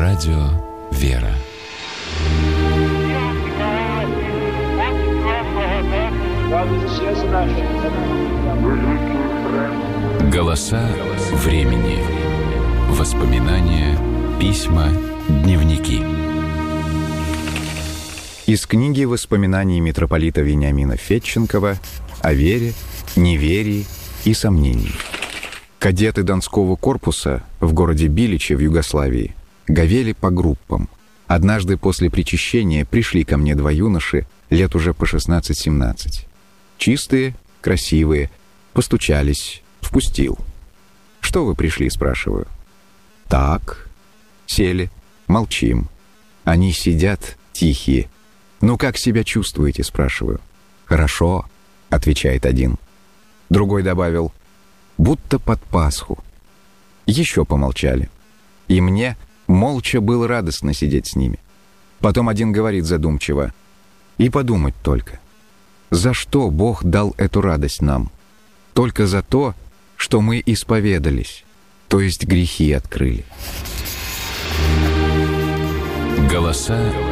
Радио «Вера». Голоса времени. Воспоминания, письма, дневники. Из книги воспоминаний митрополита Вениамина Федченкова о вере, неверии и сомнении. Кадеты Донского корпуса в городе Биличе в Югославии говели по группам. Однажды после причащения пришли ко мне два юноши, лет уже по 16-17. Чистые, красивые, постучались, впустил. «Что вы пришли?» — спрашиваю. «Так». Сели, молчим. Они сидят, тихие. «Ну как себя чувствуете?» — спрашиваю. «Хорошо», — отвечает один. Другой добавил: «Будто под Пасху». Еще помолчали. И мне молча было радостно сидеть с ними. Потом один говорит задумчиво: «И подумать только, за что Бог дал эту радость нам? Только за то, что мы исповедались, то есть грехи открыли». Голоса